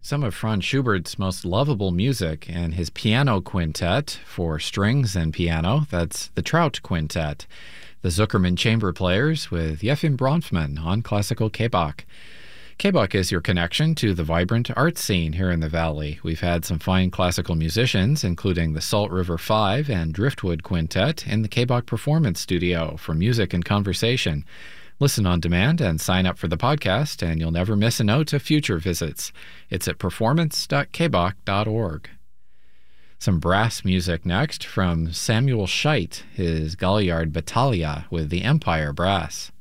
Some of Franz Schubert's most lovable music and his piano quintet for strings and piano, that's the Trout Quintet. The Zuckerman Chamber Players with Yefim Bronfman on Classical K-Bach. K-Bach is your connection to the vibrant art scene here in the Valley. We've had some fine classical musicians, including the Salt River Five and Driftwood Quintet, in the K-Bach Performance Studio for music and conversation. Listen on demand and sign up for the podcast, and you'll never miss a note of future visits. It's at performance.kbach.org. Some brass music next from Samuel Scheidt, his Galliard Battaglia with the Empire Brass.